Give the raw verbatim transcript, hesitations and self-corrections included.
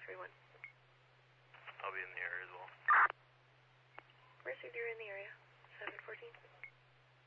three one. I'll be in the area as well. Received, you're in the area. seven fourteen.